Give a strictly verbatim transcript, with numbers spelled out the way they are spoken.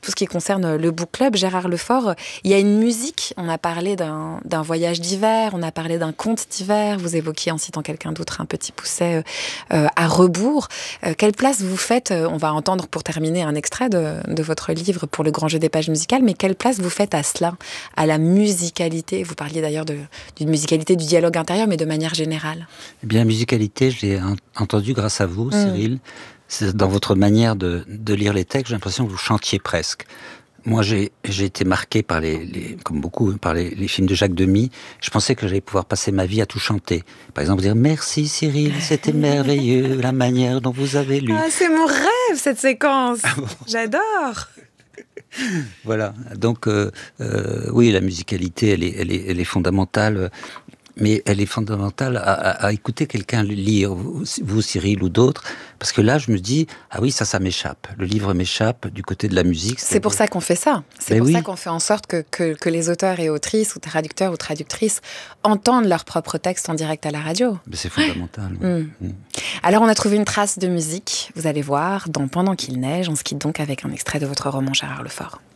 tout ce qui concerne le book club. Gérard Lefort, il y a une musique, on a parlé d'un, d'un voyage d'hiver, on a parlé d'un conte d'hiver, vous évoquiez en citant quelqu'un d'autre un petit pousset euh, à rebours. Euh, quelle place vous faites, euh, on va entendre pour terminer un extrait de, de votre livre pour le grand jeu des pages musicales, mais quelle place vous faites à cela, à la musicalité? Vous parliez d'ailleurs de, d'une musicalité du dialogue intérieur, mais de manière générale. Eh bien, la musicalité, je l'ai entendue grâce à vous, mmh. Cyril. C'est dans votre manière de, de lire les textes, j'ai l'impression que vous chantiez presque. Moi, j'ai, j'ai été marqué par les, les comme beaucoup, par les, les films de Jacques Demy. Je pensais que j'allais pouvoir passer ma vie à tout chanter. Par exemple, dire merci Cyril, c'était merveilleux la manière dont vous avez lu. Ah, c'est mon rêve cette séquence. Ah bon. J'adore. Voilà. Donc, euh, euh, oui, la musicalité, elle est, elle est, elle est fondamentale. Mais elle est fondamentale à, à, à écouter quelqu'un lire, vous, vous Cyril ou d'autres, parce que là je me dis ah oui ça ça m'échappe, le livre m'échappe du côté de la musique. C'est pour ça qu'on fait ça, c'est Mais pour oui. ça qu'on fait en sorte que, que, que les auteurs et autrices ou traducteurs ou traductrices entendent leurs propres textes en direct à la radio. Mais c'est fondamental. Ouais. Ouais. Mmh. Mmh. Alors on a trouvé une trace de musique, vous allez voir, dans Pendant qu'il neige, on se quitte donc avec un extrait de votre roman Gérard Lefort.